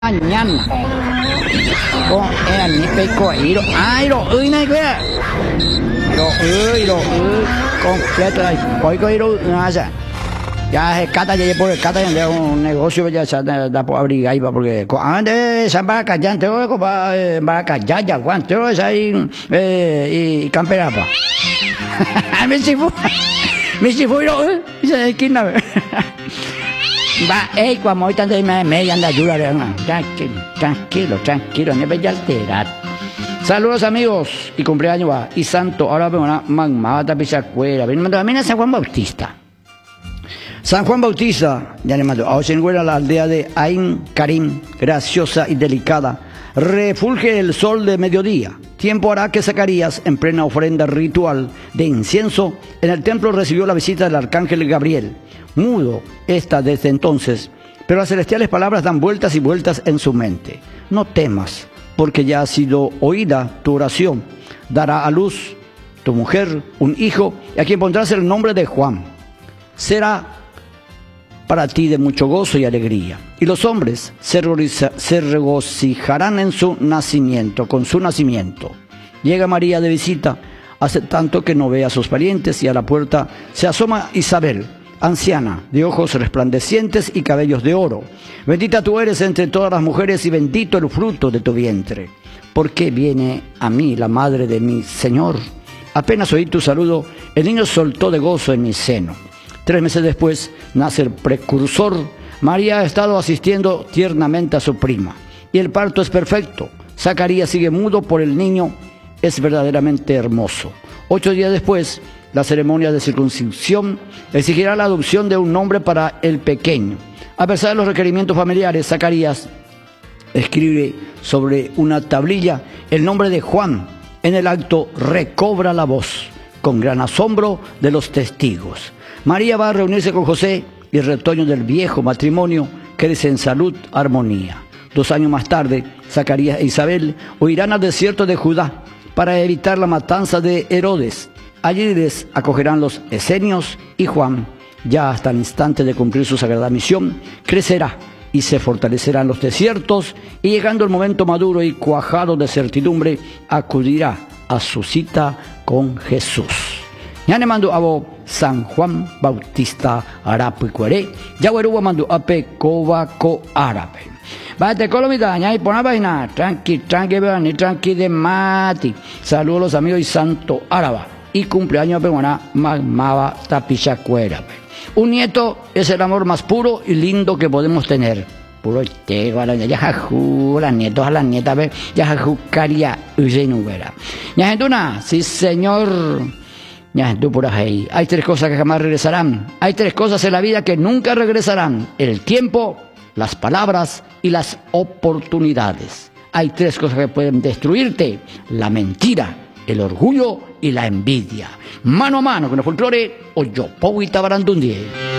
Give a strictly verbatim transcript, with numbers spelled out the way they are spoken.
mañana con el nipe coiro ay lo uy này kia lo uy lo uy completo ahí hoy coiro nada ya es cata ya por el cata ya un negocio ya se da por abrir ahí porque antes se va a callar te voy a va a callar ya cuánto es ahí y camperapa me si fue me si fue lo uy se quina va, ey, cuando hoy tanto me me anda ayuda, tranquilo, tranquilo, tranquilo, no voy a alterar. Saludos amigos y cumpleaños va y santo, ahora veo una mamá tapisa cuera, ven también a San Juan Bautista. San Juan Bautista, ya le mando, ahora se encuentra la aldea de Ain Karim, graciosa y delicada. Refulge el sol de mediodía. Tiempo hará que Zacarías, en plena ofrenda ritual de incienso, en el templo recibió la visita del arcángel Gabriel. Mudo está desde entonces, pero las celestiales palabras dan vueltas y vueltas en su mente. No temas, porque ya ha sido oída tu oración. Dará a luz tu mujer un hijo, y a quien pondrás el nombre de Juan. Será para ti de mucho gozo y alegría. Y los hombres se, se regocijarán en su nacimiento, con su nacimiento. Llega María de visita, hace tanto que no ve a sus parientes, y a la puerta se asoma Isabel, anciana, de ojos resplandecientes y cabellos de oro. Bendita tú eres entre todas las mujeres, y bendito el fruto de tu vientre. ¿Por qué viene a mí la madre de mi Señor? Apenas oí tu saludo, el niño soltó de gozo en mi seno. Tres meses después nace el precursor. María ha estado asistiendo tiernamente a su prima, y el parto es perfecto. Zacarías sigue mudo por el niño, es verdaderamente hermoso. Ocho días después, la ceremonia de circuncisión exigirá la adopción de un nombre para el pequeño. A pesar de los requerimientos familiares, Zacarías escribe sobre una tablilla el nombre de Juan. En el acto recobra la voz, con gran asombro de los testigos. María va a reunirse con José, y el retoño del viejo matrimonio crece en salud, armonía. Dos años más tarde, Zacarías e Isabel huirán al desierto de Judá para evitar la matanza de Herodes. Allí les acogerán los esenios, y Juan, ya hasta el instante de cumplir su sagrada misión, crecerá y se fortalecerá en los desiertos, y llegando el momento maduro y cuajado de certidumbre, acudirá a su cita con Jesús. Ya le mando a vos San Juan Bautista Arape Cueré, ya hueruba mando a Pecovaco Árabe. Bate colomita, ya y pona vaina, tranqui, tranqui, ni tranqui de mati. Saludos a los amigos y santo Áraba. Y cumpleaños peruana Magmaba Tapicha Cuera. Un nieto es el amor más puro y lindo que podemos tener. Puro tego a la ya jajú, las nietos a las nietas, ya jajú caria usenubera. Ya gentuna, sí señor. Ya tú por ahí. Hay tres cosas que jamás regresarán. Hay tres cosas en la vida que nunca regresarán: el tiempo, las palabras y las oportunidades. Hay tres cosas que pueden destruirte: la mentira, el orgullo y la envidia. Mano a mano con el folclore, o yo, Pau y Tabarandundie.